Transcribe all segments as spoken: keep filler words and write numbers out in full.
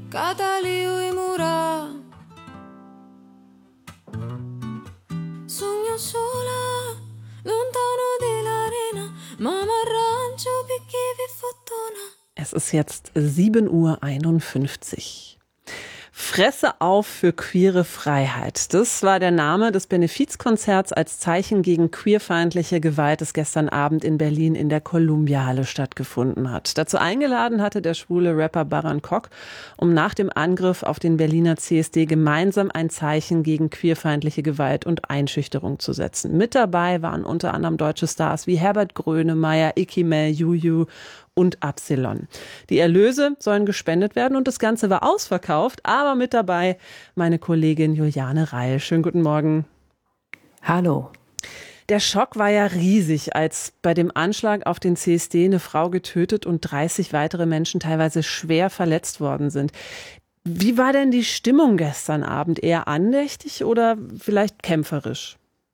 Catali uimura. Sogno sola, lontano dell'arena, ma m'arrangio perché vi fottona. Es ist jetzt sieben Uhr einundfünfzig. Fresse auf für queere Freiheit. Das war der Name des Benefizkonzerts als Zeichen gegen queerfeindliche Gewalt, das gestern Abend in Berlin in der Columbia-Halle stattgefunden hat. Dazu eingeladen hatte der schwule Rapper Baran Kok, um nach dem Angriff auf den Berliner C S D gemeinsam ein Zeichen gegen queerfeindliche Gewalt und Einschüchterung zu setzen. Mit dabei waren unter anderem deutsche Stars wie Herbert Grönemeyer, Ikimel, Juju und Absilon. Die Erlöse sollen gespendet werden und das Ganze war ausverkauft, aber mit dabei meine Kollegin Juliane Reil. Schönen guten Morgen. Hallo. Der Schock war ja riesig, als bei dem Anschlag auf den C S D eine Frau getötet und dreißig weitere Menschen teilweise schwer verletzt worden sind. Wie war denn die Stimmung gestern Abend? Eher andächtig oder vielleicht kämpferisch?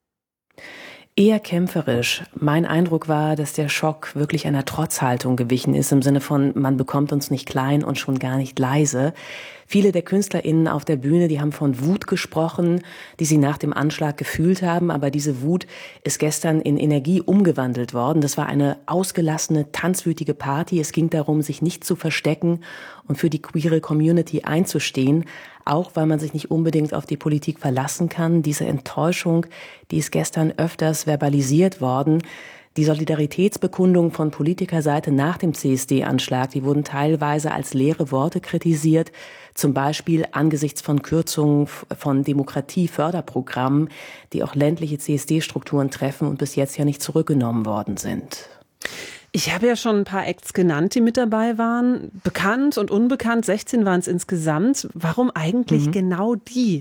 Eher kämpferisch. Mein Eindruck war, dass der Schock wirklich einer Trotzhaltung gewichen ist, im Sinne von, man bekommt uns nicht klein und schon gar nicht leise. Viele der KünstlerInnen auf der Bühne, die haben von Wut gesprochen, die sie nach dem Anschlag gefühlt haben. Aber diese Wut ist gestern in Energie umgewandelt worden. Das war eine ausgelassene, tanzwütige Party. Es ging darum, sich nicht zu verstecken und für die queere Community einzustehen. Auch weil man sich nicht unbedingt auf die Politik verlassen kann. Diese Enttäuschung, die ist gestern öfters verbalisiert worden. Die Solidaritätsbekundungen von Politikerseite nach dem C S D-Anschlag, die wurden teilweise als leere Worte kritisiert. Zum Beispiel angesichts von Kürzungen von Demokratieförderprogrammen, die auch ländliche C S D-Strukturen treffen und bis jetzt ja nicht zurückgenommen worden sind. Ich habe ja schon ein paar Acts genannt, die mit dabei waren. Bekannt und unbekannt, sechzehn waren es insgesamt. Warum eigentlich mhm. genau die?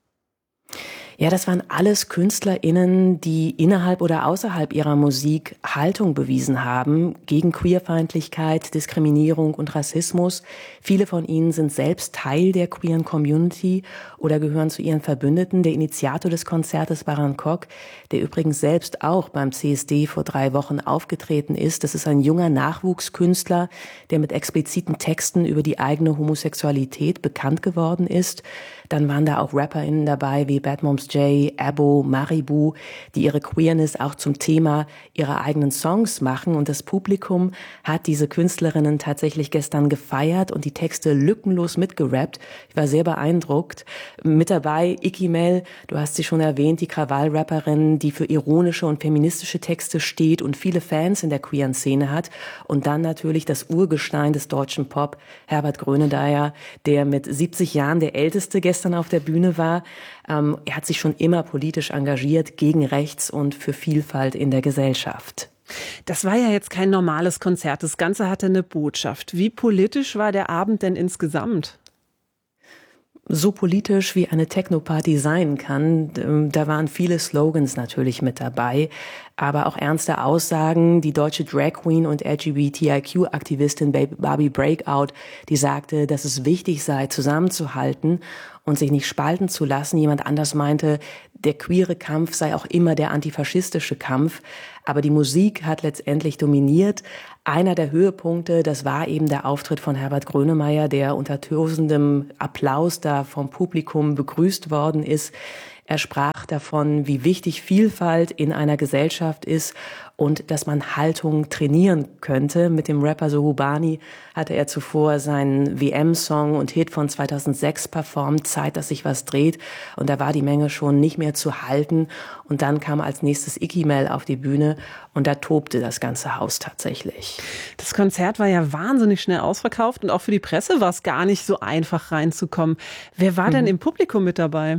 Ja, das waren alles KünstlerInnen, die innerhalb oder außerhalb ihrer Musik Haltung bewiesen haben gegen Queerfeindlichkeit, Diskriminierung und Rassismus. Viele von ihnen sind selbst Teil der queeren Community oder gehören zu ihren Verbündeten. Der Initiator des Konzertes, Baran Kok, der übrigens selbst auch beim C S D vor drei Wochen aufgetreten ist. Das ist ein junger Nachwuchskünstler, der mit expliziten Texten über die eigene Homosexualität bekannt geworden ist. Dann waren da auch RapperInnen dabei wie Bad Moms J, Abo, Maribu, die ihre Queerness auch zum Thema ihrer eigenen Songs machen. Und das Publikum hat diese Künstlerinnen tatsächlich gestern gefeiert und die Texte lückenlos mitgerappt. Ich war sehr beeindruckt. Mit dabei Ikimel, du hast sie schon erwähnt, die Krawall-Rapperin, die für ironische und feministische Texte steht und viele Fans in der queeren Szene hat. Und dann natürlich das Urgestein des deutschen Pop, Herbert Grönemeyer, der mit siebzig Jahren der älteste gestern auf der Bühne war. Ähm, er hat sich schon immer politisch engagiert, gegen Rechts und für Vielfalt in der Gesellschaft. Das war ja jetzt kein normales Konzert. Das Ganze hatte eine Botschaft. Wie politisch war der Abend denn insgesamt? So politisch wie eine Techno-Party sein kann. Da waren viele Slogans natürlich mit dabei, aber auch ernste Aussagen. Die deutsche Drag Queen und L G B T I Q-Aktivistin Barbie Breakout, die sagte, dass es wichtig sei, zusammenzuhalten und sich nicht spalten zu lassen. Jemand anders meinte, der queere Kampf sei auch immer der antifaschistische Kampf. Aber die Musik hat letztendlich dominiert. Einer der Höhepunkte, das war eben der Auftritt von Herbert Grönemeyer, der unter tosendem Applaus da vom Publikum begrüßt worden ist. Er sprach davon, wie wichtig Vielfalt in einer Gesellschaft ist und dass man Haltung trainieren könnte. Mit dem Rapper Sohubani hatte er zuvor seinen W M-Song und Hit von zweitausendsechs performt, Zeit, dass sich was dreht. Und da war die Menge schon nicht mehr zu halten. Und dann kam als nächstes Ikimel auf die Bühne und da tobte das ganze Haus tatsächlich. Das Konzert war ja wahnsinnig schnell ausverkauft und auch für die Presse war es gar nicht so einfach reinzukommen. Wer war denn mhm. im Publikum mit dabei?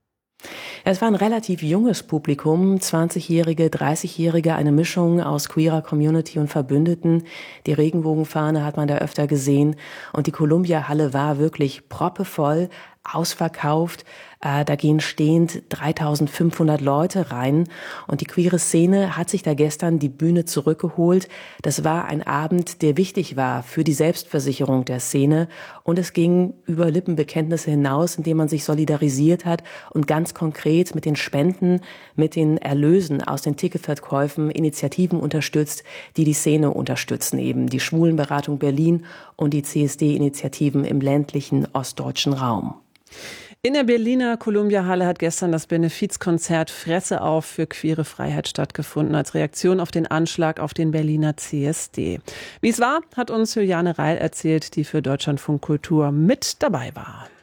Es war ein relativ junges Publikum, zwanzigjährige, dreißigjährige, eine Mischung aus queerer Community und Verbündeten. Die Regenbogenfahne hat man da öfter gesehen und die Columbia-Halle war wirklich proppevoll. ausverkauft. Äh, da gehen stehend dreitausendfünfhundert Leute rein. Und die queere Szene hat sich da gestern die Bühne zurückgeholt. Das war ein Abend, der wichtig war für die Selbstversicherung der Szene. Und es ging über Lippenbekenntnisse hinaus, indem man sich solidarisiert hat und ganz konkret mit den Spenden, mit den Erlösen aus den Ticketverkäufen Initiativen unterstützt, die die Szene unterstützen, eben die Schwulenberatung Berlin und die C S D-Initiativen im ländlichen ostdeutschen Raum. In der Berliner Columbia-Halle hat gestern das Benefizkonzert Fresse auf für queere Freiheit stattgefunden, als Reaktion auf den Anschlag auf den Berliner C S D. Wie es war, hat uns Juliane Reil erzählt, die für Deutschlandfunk Kultur mit dabei war.